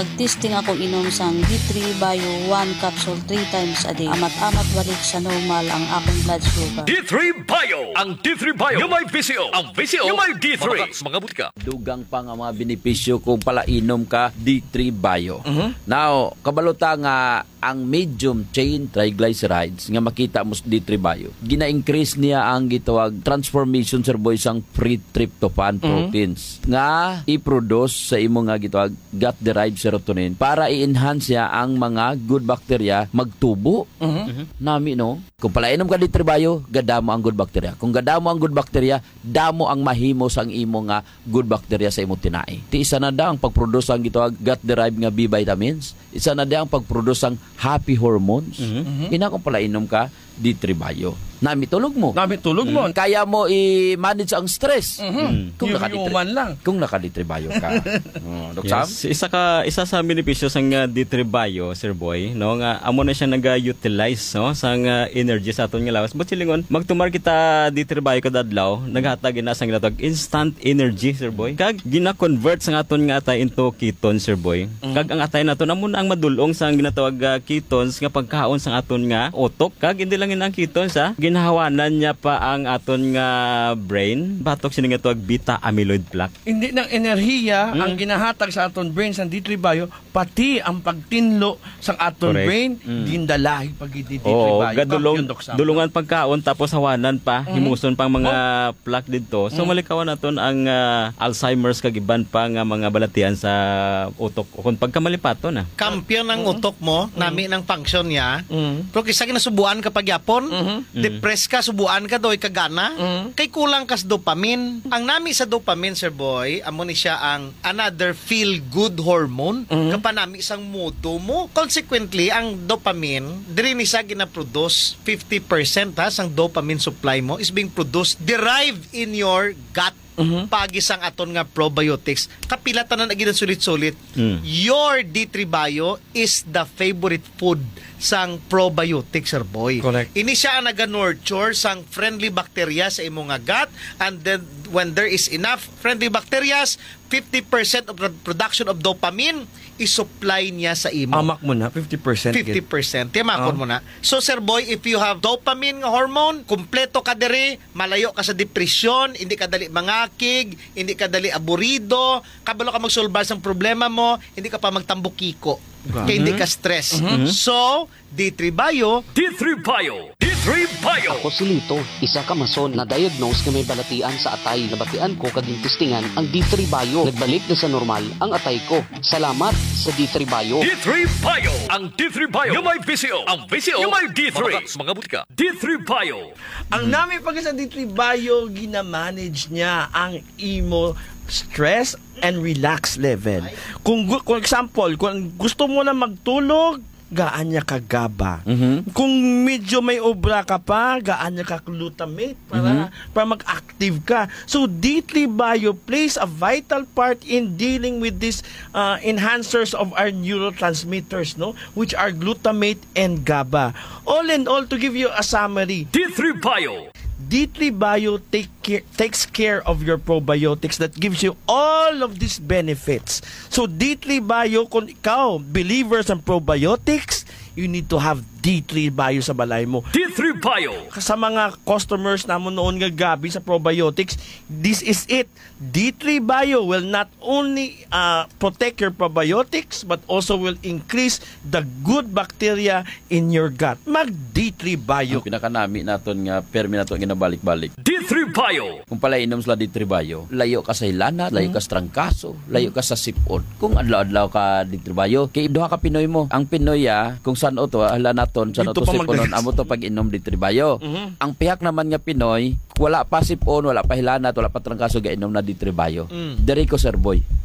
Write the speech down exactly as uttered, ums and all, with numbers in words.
Testing ako inom sang D three Bio one capsule three times a day. Amat-amat balik sa normal ang akong blood sugar. D three Bio! Ang D three Bio yung may V C O. Ang V C O yung may D three. Mga, mga butika. Dugang pa nga mga benepisyo kung pala inom ka D three Bio. Uh-huh. Now, kabalota nga ang medium chain triglycerides nga makita mo sa D three Bio. Gina-increase niya ang gitawag transformation sir boy sang free tryptophan proteins uh-huh. nga i-produce sa imo nga gitawag gut-derived serotonin para i-enhance niya ang mga good bacteria magtubo. Uh-huh. Nami no. Kung pala inom ka D three Bio, gadamo ang good bacteria. Kung gadamo ang good bacteria, damo ang mahimo sang imo nga good bacteria sa imo tinai. Ti isa na da ang pagproduce ang gitawag gut-derived nga B vitamins. Isa na da ang pagproduce ang happy hormones. Mm-hmm. Ina kung pala inom ka D three Bio. Nami tulog mo. Nami tulog mo. Mm. Kaya mo i-manage ang stress. Mm-hmm. Mm. Kung naka lang. Kung naka D three Bio ka. oh, Dok Sam? Yes. Isa ka isa sa benepisyo sang uh, D three Bio, Sir Boy, no nga amo na siya naga-utilize no sang uh, energy sa aton nga lawas. But silingon magtumar kita D three Bio kada adlaw, naghatag na sang ginatawag instant energy, Sir Boy. Kag gina-convert sang aton nga atay into ketones, Sir Boy. Mm-hmm. Kag ang atay naton amo na ang madulong sang ginatawag uh, ketones nga pagkaon sang aton nga utok. Kag hindi lang ang ketones ha, ginahawanan niya pa ang aton nga brain, batok sining ito beta amyloid plaque. Hindi ng enerhiya mm. ang ginahatag sa aton brain sa D three Bio, pati ang pagtinlo sa aton Correct. brain, mm. gindalahi pag D three Bio. Oo, gadulong, dulungan pagkaon tapos hawanan pa, mm. himuson pang mga oh. plaque dito. So mm. malikawan naton ang uh, Alzheimer's kag iban pa nga mga balatian sa utok kung pagkamalipato na. Kampiyon ng utok mo, mm. nami ng function niya. Mm. Pero kisa kinasubuan kapag yapon, mm-hmm. depress ka, subuan ka doy kagana, mm-hmm. kay kulang kas dopamine. Ang nami sa dopamine, Sir Boy, amo ni siya ang another feel-good hormone. Mm-hmm. Kapanami isang modo mo. Consequently, ang dopamine, diri ni siya gina-produce fifty percent ha, sang dopamine supply mo is being produced, derived in your gut. Mm-hmm. Pagisang aton nga probiotics kapila tanan agi sulit-sulit. Mm. Your D three Bio is the favorite food sang probiotics, Sir Boy. Correct. Ini siya ang naga-nurture sang friendly bacteria sa imong nga gut, and then when there is enough friendly bacteria, fifty percent of the production of dopamine i-supply niya sa imo. Amak mo na, fifty percent. fifty percent. Tiyamakon uh. mo na. So, Sir Boy, if you have dopamine hormone, kumpleto ka diri, malayo ka sa depresyon, hindi ka dali mangakig, hindi ka dali aburido, kabalo ka magsolbar sa problema mo, hindi ka pa magtambukiko. Okay. Kaya hindi ka stress. Mm-hmm. So, D three Bio. D three Bio. D three Bio. Ako si Lito, isa ka mason na diagnose nga may balatian sa atay. Nabatian ko kaging testingan ang D three Bio. Nagbalik na sa normal ang atay ko. Salamat sa D three Bio. D three Bio. Ang D three Bio yung may V C O. Ang V C O yung may D three. Mga, mga butika. D three Bio. Ang namin pag sa D three Bio, ginamanage niya ang imo stress and relax level. Kung, kung example, kung gusto mo na magtulog, gaan niya ka GABA. Mm-hmm. Kung medyo may obra ka pa, gaan niya ka glutamate para, mm-hmm. para mag-active ka. So, D three Bio plays a vital part in dealing with these uh, enhancers of our neurotransmitters, no, which are glutamate and GABA. All in all, to give you a summary, D three Bio. D three Bio take care, takes care of your probiotics that gives you all of these benefits. So D three Bio, kung ikaw, believers ng probiotics, you need to have D three Bio sa balay mo. D three Bio. Sa mga customers namon noon nga gabi sa probiotics, this is it. D three Bio will not only uh, protect your probiotics but also will increase the good bacteria in your gut. Mag D three Bio. Ang pinakanami naton nga permi naton ginabalik-balik. D three Bio. Kung pala inom sila D three Bio, layo ka sa hilana, layo ka sa trangkaso, layo ka sa sipon. Kung adlaw-adlaw ka D three Bio, kay duha ka Pinoy mo. Ang Pinoy ah, kung saan o to, hala naton, saan o to siponon, amo to pag inom D three Bio. Mm-hmm. Ang pihak naman nga Pinoy, wala pa sipon, wala pa hilana, wala pa trangkaso, ga inom na D three Bio. Mm. Diri ko, Sir Boy.